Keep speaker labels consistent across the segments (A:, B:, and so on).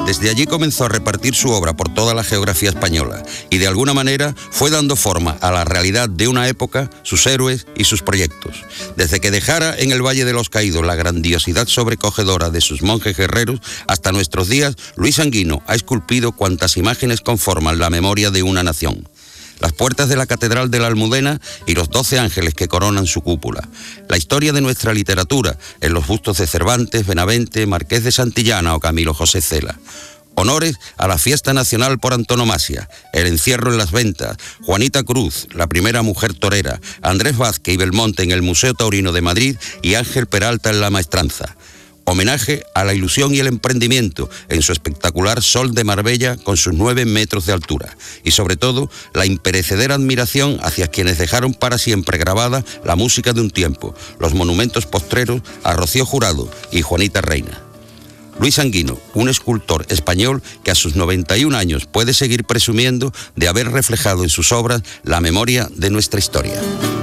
A: Desde allí comenzó a repartir su obra por toda la geografía española y de alguna manera fue dando forma a la realidad de una época, sus héroes y sus proyectos. Desde que dejara en el Valle de los Caídos la grandiosidad sobrecogedora de sus monjes guerreros, hasta nuestros días, Luis Sanguino ha esculpido cuantas imágenes conforman la memoria de una nación. Las puertas de la Catedral de la Almudena y los 12 ángeles que coronan su cúpula. La historia de nuestra literatura en los bustos de Cervantes, Benavente, Marqués de Santillana o Camilo José Cela. Honores a la fiesta nacional por antonomasia, el encierro en las ventas, Juanita Cruz, la primera mujer torera, Andrés Vázquez y Belmonte en el Museo Taurino de Madrid y Ángel Peralta en La Maestranza. Homenaje a la ilusión y el emprendimiento en su espectacular Sol de Marbella con sus 9 metros de altura. Y sobre todo, la imperecedera admiración hacia quienes dejaron para siempre grabada la música de un tiempo, los monumentos postreros a Rocío Jurado y Juanita Reina. Luis Sanguino, un escultor español que a sus 91 años puede seguir presumiendo de haber reflejado en sus obras la memoria de nuestra historia.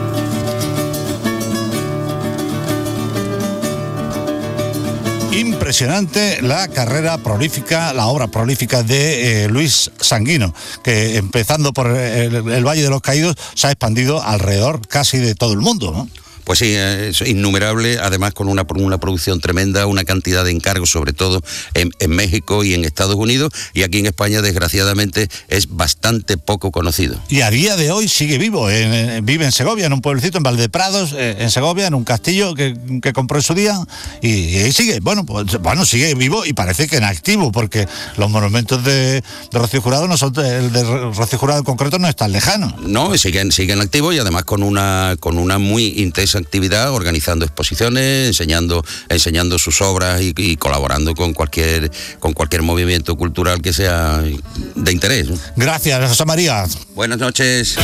B: Impresionante la carrera prolífica, la obra prolífica de Luis Sanguino, que empezando por el Valle de los Caídos se ha expandido alrededor casi de todo el mundo, ¿no?
A: Pues sí, es innumerable, además con una producción tremenda, una cantidad de encargos, sobre todo en México y en Estados Unidos, y aquí en España, desgraciadamente, es bastante poco conocido.
B: Y a día de hoy sigue vivo, vive en Segovia, en un pueblecito, en Valdeprados, en Segovia, en un castillo que compró en su día, y sigue, sigue vivo y parece que en activo, porque los monumentos de Rocío Jurado no son, el de Rocío Jurado en concreto no es tan lejano.
A: No, siguen activos y además con una muy intensa actividad, organizando exposiciones, enseñando sus obras y colaborando con cualquier movimiento cultural que sea de interés.
B: Gracias, José María.
A: Buenas noches.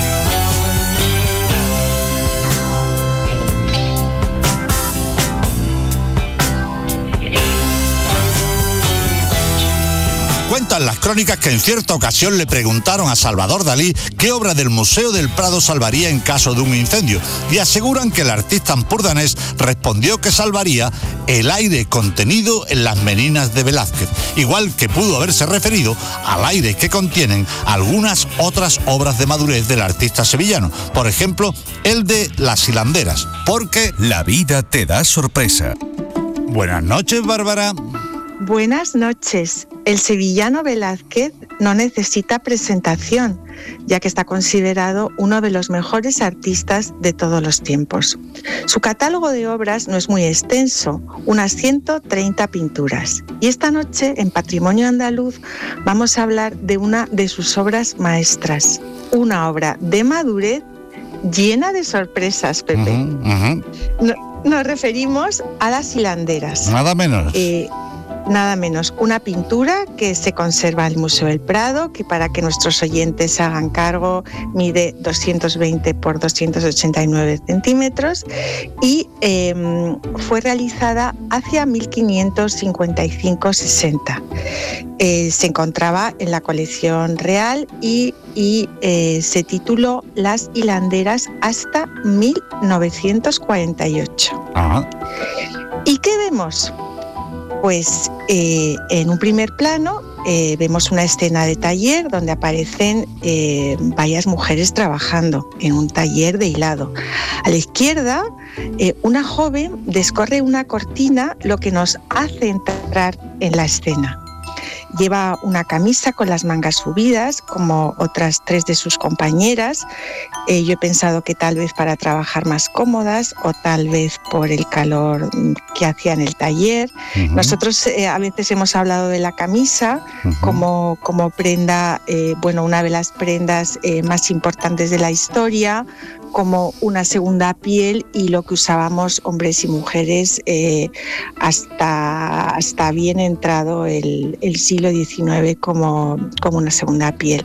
B: Cuentan las crónicas que en cierta ocasión le preguntaron a Salvador Dalí qué obra del Museo del Prado salvaría en caso de un incendio, y aseguran que el artista ampurdanés respondió que salvaría el aire contenido en las meninas de Velázquez, igual que pudo haberse referido al aire que contienen algunas otras obras de madurez del artista sevillano, por ejemplo, el de Las hilanderas, porque
C: la vida te da sorpresa.
B: Buenas noches, Bárbara.
D: Buenas noches. El sevillano Velázquez no necesita presentación, ya que está considerado uno de los mejores artistas de todos los tiempos. Su catálogo de obras no es muy extenso, unas 130 pinturas. Y esta noche, en Patrimonio Andaluz, vamos a hablar de una de sus obras maestras, una obra de madurez llena de sorpresas, Pepe. Nos referimos a Las hilanderas.
B: Nada menos.
D: Nada menos, una pintura que se conserva en el Museo del Prado, que para que nuestros oyentes se hagan cargo mide 220 por 289 centímetros y fue realizada hacia 1555-60. Se encontraba en la colección real y se tituló Las hilanderas hasta 1948.
B: Ajá.
D: ¿Y qué vemos? Pues en un primer plano vemos una escena de taller donde aparecen varias mujeres trabajando en un taller de hilado. A la izquierda, una joven descorre una cortina, lo que nos hace entrar en la escena. Lleva una camisa con las mangas subidas, como otras 3 de sus compañeras. Yo he pensado que tal vez para trabajar más cómodas o tal vez por el calor que hacía en el taller. Nosotros a veces hemos hablado de la camisa como prenda, una de las prendas más importantes de la historia, como una segunda piel y lo que usábamos hombres y mujeres hasta bien entrado el siglo XIX como una segunda piel.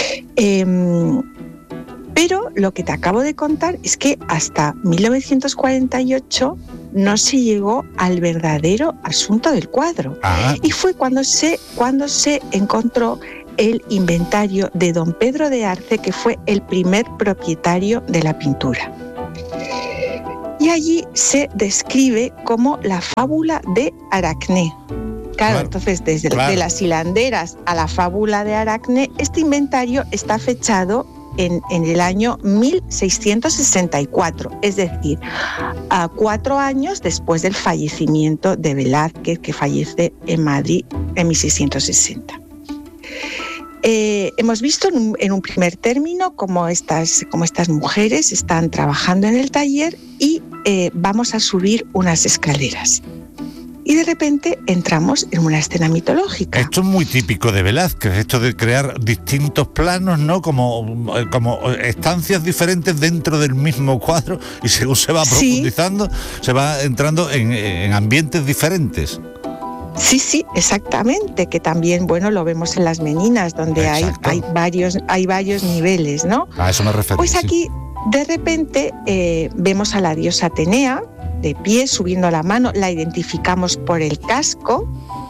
D: Pero lo que te acabo de contar es que hasta 1948 no se llegó al verdadero asunto del cuadro. Y fue cuando se encontró el inventario de don Pedro de Arce, que fue el primer propietario de la pintura. Y allí se describe como la fábula de Aracné. Claro, entonces desde de las hilanderas a la fábula de Aracne, este inventario está fechado en el año 1664, es decir, a 4 años después del fallecimiento de Velázquez, que fallece en Madrid en 1660. Hemos visto en un primer término cómo estas mujeres están trabajando en el taller y vamos a subir unas escaleras. Y de repente entramos en una escena mitológica.
B: Esto es muy típico de Velázquez, esto de crear distintos planos, ¿no? Como estancias diferentes dentro del mismo cuadro, y según se va profundizando, se va entrando en ambientes diferentes.
D: Sí, exactamente, que también, bueno, lo vemos en las Meninas, donde hay varios niveles, ¿no?
B: A eso me refiero.
D: Pues aquí, de repente, vemos a la diosa Atenea, de pie, subiendo la mano, la identificamos por el casco,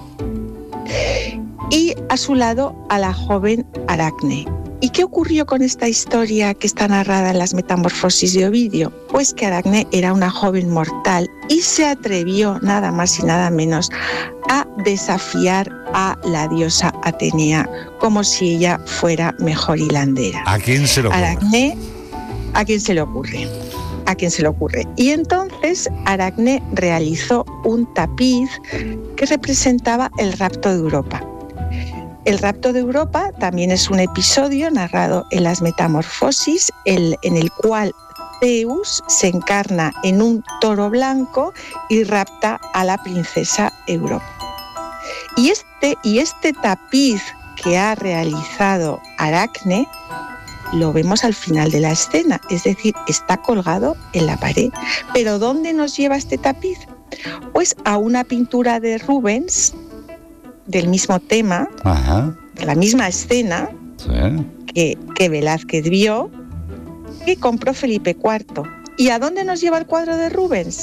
D: y a su lado a la joven Aracne. ¿Y qué ocurrió con esta historia que está narrada en las Metamorfosis de Ovidio? Pues que Aracne era una joven mortal y se atrevió, nada más y nada menos, a desafiar a la diosa Atenea como si ella fuera mejor hilandera.
B: ¿A quién se le ocurre?
D: Aracne, ¿a quién se le ocurre? ¿A quién se le ocurre? Y entonces Aracne realizó un tapiz que representaba el rapto de Europa. El rapto de Europa también es un episodio narrado en las Metamorfosis, en el cual Zeus se encarna en un toro blanco y rapta a la princesa Europa. Y este tapiz que ha realizado Aracne lo vemos al final de la escena, es decir, está colgado en la pared. ¿Pero dónde nos lleva este tapiz? Pues a una pintura de Rubens, del mismo tema, de la misma escena, que Velázquez vio, que compró Felipe IV. ¿Y a dónde nos lleva el cuadro de Rubens?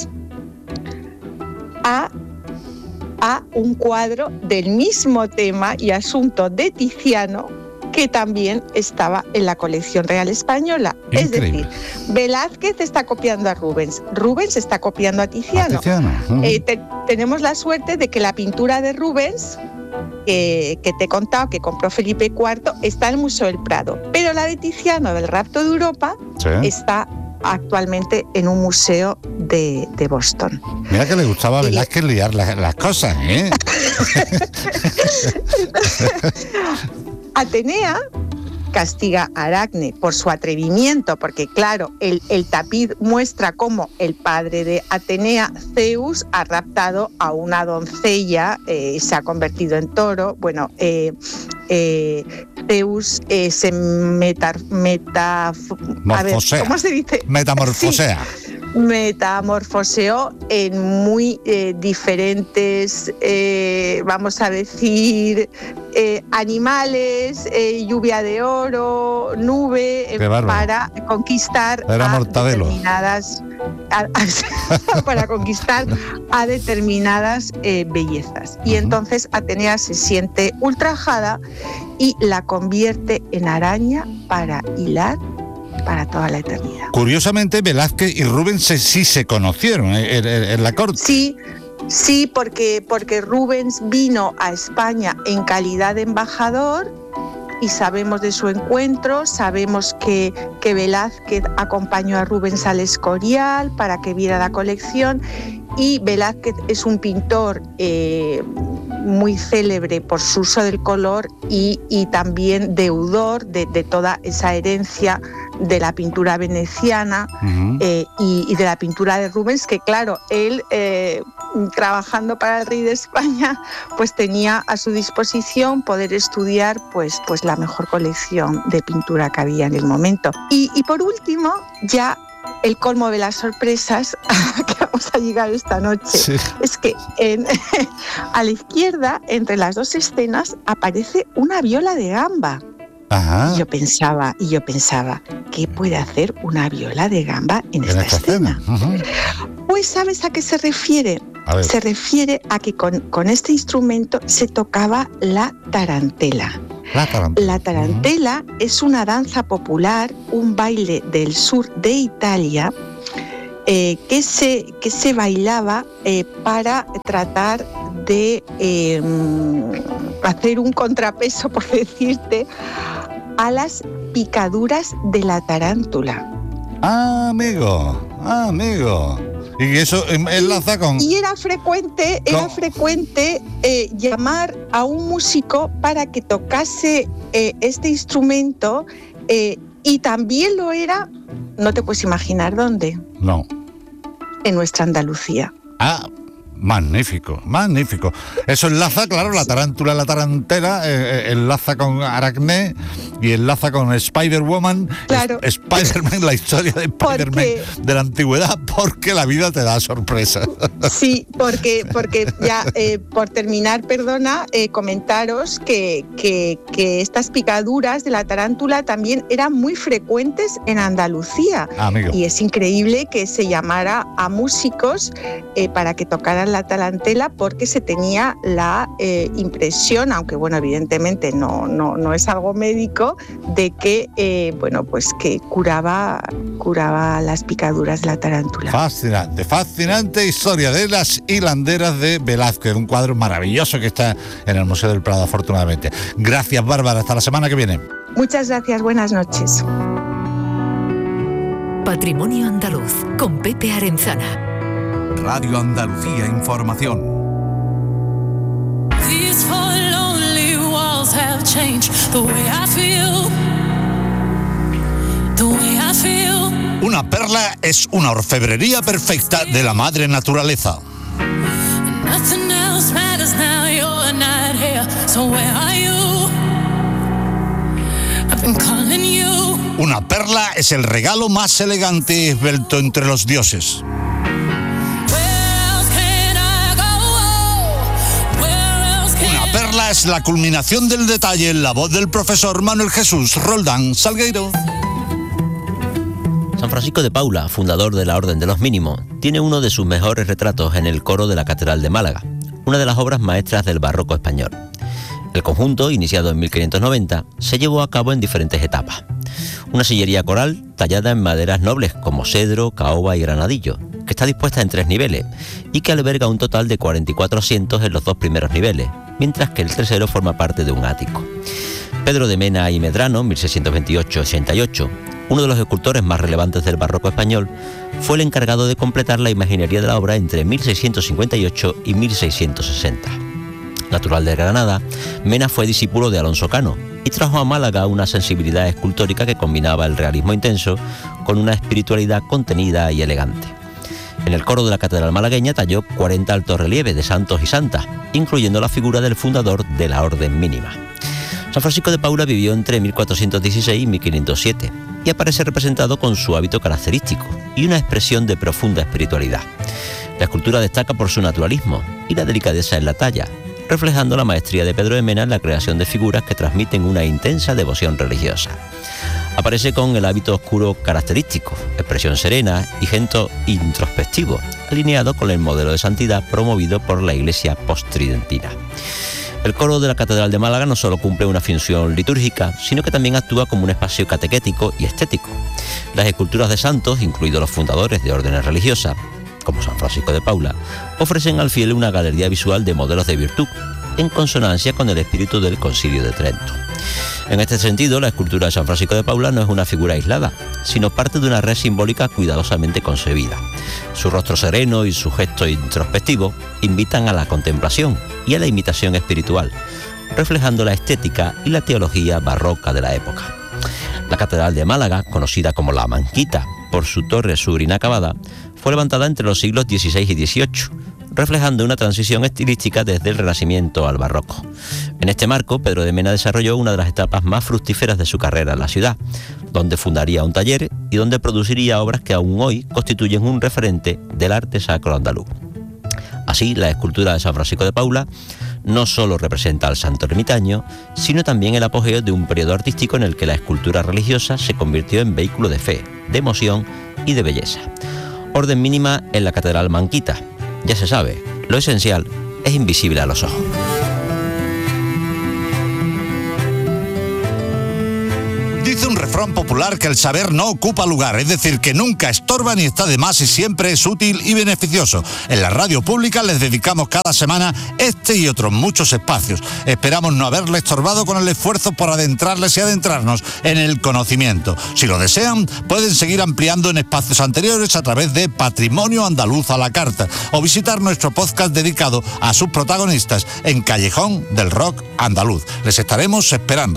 D: A un cuadro del mismo tema y asunto de Tiziano, que también estaba en la colección real española. Increíble. Es decir, Velázquez está copiando a Rubens, Rubens está copiando a Tiziano. Tenemos la suerte de que la pintura de Rubens, que te he contado, que compró Felipe IV, está en el Museo del Prado, pero la de Tiziano, del rapto de Europa, está actualmente en un museo de Boston.
B: Mira que le gustaba a Velázquez liar las cosas, ¿eh?
D: Atenea castiga a Aracne por su atrevimiento, porque claro, el tapiz muestra cómo el padre de Atenea, Zeus, ha raptado a una doncella, se ha convertido en toro. Bueno, Zeus se ¿cómo se dice?
B: Metamorfosea.
D: Sí. Metamorfoseó en muy diferentes, vamos a decir, animales, lluvia de oro, nube, para conquistar a determinadas bellezas. Y entonces Atenea se siente ultrajada y la convierte en araña para hilar para toda la eternidad.
B: Curiosamente, Velázquez y Rubens sí se conocieron en la corte.
D: Sí, porque Rubens vino a España en calidad de embajador y sabemos de su encuentro, sabemos que Velázquez acompañó a Rubens al Escorial para que viera la colección, y Velázquez es un pintor muy célebre por su uso del color y también deudor de toda esa herencia de la pintura veneciana y de la pintura de Rubens, que claro, él trabajando para el rey de España, pues tenía a su disposición poder estudiar pues la mejor colección de pintura que había en el momento. Y por último, ya el colmo de las sorpresas que vamos a llegar esta noche, es que a la izquierda, entre las dos escenas, aparece una viola de gamba.
B: Ajá.
D: Y yo pensaba, ¿qué puede hacer una viola de gamba en esta escena? Pues ¿sabes a qué se refiere? Se refiere a que con este instrumento se tocaba la tarantela. La tarantela es una danza popular, un baile del sur de Italia que se bailaba para tratar de hacer un contrapeso, por decirte, a las picaduras de la tarántula.
B: Amigo. Y eso enlaza con...
D: Y era frecuente llamar a un músico para que tocase este instrumento, y también lo era, no te puedes imaginar dónde.
B: No.
D: En nuestra Andalucía.
B: Magnífico. Eso enlaza, claro, la tarántula, la tarantela, enlaza con Aracné y enlaza con Spider-Woman,
D: claro.
B: Spider-Man, la historia de Spider-Man de la antigüedad, porque la vida te da sorpresas.
D: Sí, porque ya, por terminar, comentaros que estas picaduras de la tarántula también eran muy frecuentes en Andalucía.
B: Amigo.
D: Y es increíble que se llamara a músicos para que tocaran la tarantela, porque se tenía la impresión, aunque bueno, evidentemente no es algo médico, de que que curaba las picaduras de la tarántula.
B: Fascinante historia de las hilanderas de Velázquez, un cuadro maravilloso que está en el Museo del Prado, afortunadamente. Gracias, Bárbara, hasta la semana que viene.
D: Muchas gracias, buenas noches.
E: Patrimonio Andaluz, con Pepe Arenzana.
C: Radio Andalucía Información.
F: These four lonely walls have changed the way I feel. The way I feel.
B: Una perla es una orfebrería perfecta de la madre naturaleza.
F: Nothing else matters now, you're not here. So where are you? I've been calling you.
B: Una perla es el regalo más elegante y esbelto entre los dioses. Una perla es la culminación del detalle en la voz del profesor Manuel Jesús Roldán Salgueiro.
G: San Francisco de Paula, fundador de la Orden de los Mínimos, tiene uno de sus mejores retratos en el coro de la Catedral de Málaga, una de las obras maestras del barroco español. El conjunto, iniciado en 1590, se llevó a cabo en diferentes etapas. Una sillería coral tallada en maderas nobles como cedro, caoba y granadillo, que está dispuesta en 3 niveles y que alberga un total de 44 asientos en los 2 primeros niveles, mientras que el tercero forma parte de un ático. Pedro de Mena y Medrano, 1628-88, uno de los escultores más relevantes del barroco español, fue el encargado de completar la imaginería de la obra entre 1658 y 1660. Natural de Granada, Mena fue discípulo de Alonso Cano y trajo a Málaga una sensibilidad escultórica que combinaba el realismo intenso con una espiritualidad contenida y elegante. En el coro de la Catedral malagueña talló 40 altos relieves de santos y santas, incluyendo la figura del fundador de la Orden Mínima. San Francisco de Paula vivió entre 1416 y 1507 y aparece representado con su hábito característico y una expresión de profunda espiritualidad. La escultura destaca por su naturalismo y la delicadeza en la talla, reflejando la maestría de Pedro de Mena en la creación de figuras que transmiten una intensa devoción religiosa. Aparece con el hábito oscuro característico, expresión serena y gesto introspectivo, alineado con el modelo de santidad promovido por la Iglesia posttridentina. El coro de la Catedral de Málaga no solo cumple una función litúrgica, sino que también actúa como un espacio catequético y estético. Las esculturas de santos, incluidos los fundadores de órdenes religiosas, como San Francisco de Paula, ofrecen al fiel una galería visual de modelos de virtud, en consonancia con el espíritu del Concilio de Trento. En este sentido, la escultura de San Francisco de Paula no es una figura aislada, sino parte de una red simbólica cuidadosamente concebida. Su rostro sereno y su gesto introspectivo invitan a la contemplación y a la imitación espiritual, reflejando la estética y la teología barroca de la época. La Catedral de Málaga, conocida como la Manquita por su torre sur inacabada, fue levantada entre los siglos XVI y XVIII, reflejando una transición estilística desde el Renacimiento al Barroco. En este marco, Pedro de Mena desarrolló una de las etapas más fructíferas de su carrera en la ciudad, donde fundaría un taller y donde produciría obras que aún hoy constituyen un referente del arte sacro andaluz. Así, la escultura de San Francisco de Paula no solo representa al santo ermitaño, sino también el apogeo de un periodo artístico en el que la escultura religiosa se convirtió en vehículo de fe, de emoción y de belleza. Orden mínima en la Catedral Manquita. Ya se sabe, lo esencial es invisible a los ojos.
B: Dice un refrán popular que el saber no ocupa lugar, es decir, que nunca estorba ni está de más y siempre es útil y beneficioso. En la radio pública les dedicamos cada semana este y otros muchos espacios. Esperamos no haberle estorbado con el esfuerzo por adentrarles y adentrarnos en el conocimiento. Si lo desean, pueden seguir ampliando en espacios anteriores a través de Patrimonio Andaluz a la Carta o visitar nuestro podcast dedicado a sus protagonistas en Callejón del Rock Andaluz. Les estaremos esperando.